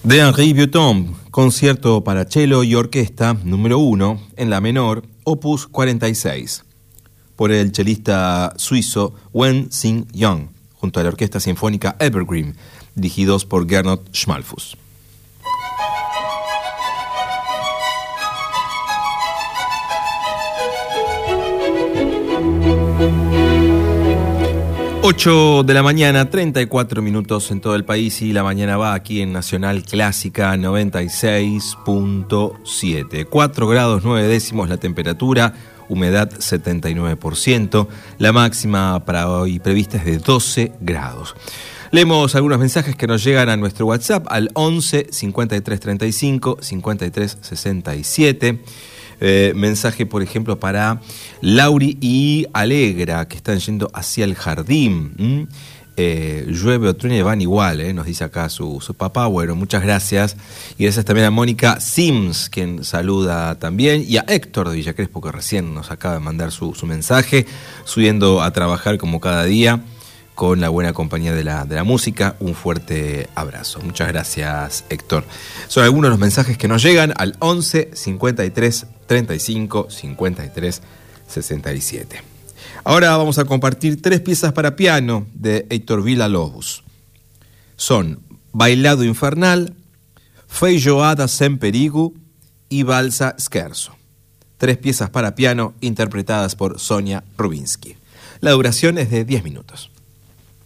De Henri Vieuxtemps, concierto para cello y orquesta número 1 en la menor, opus 46, por el chelista suizo Wen Xing-yong, junto a la Orquesta Sinfónica Evergreen, dirigidos por Gernot Schmalfuss. Ocho de la mañana, 34 minutos en todo el país, y la mañana va aquí en Nacional Clásica 96.7. 4 grados 9 décimos la temperatura, humedad 79%, la máxima para hoy prevista es de 12 grados. Leemos algunos mensajes que nos llegan a nuestro WhatsApp al 11 53 35 53 67. Mensaje, por ejemplo, para Lauri y Alegra, que están yendo hacia el jardín. Llueve o truene, van igual, nos dice acá su papá. Bueno, muchas gracias. Y gracias también a Mónica Sims, quien saluda también, y a Héctor de Villa Crespo, que recién nos acaba de mandar su mensaje, subiendo a trabajar como cada día, con la buena compañía de la música. Un fuerte abrazo. Muchas gracias, Héctor. Son algunos de los mensajes que nos llegan al 11 53 35 53 67. Ahora vamos a compartir 3 piezas para piano de Héctor Villa-Lobos. Son Bailado Infernal, Feijoada Sem Perigo y Valsa Scherzo. 3 piezas para piano interpretadas por Sonia Rubinsky. La duración es de 10 minutos.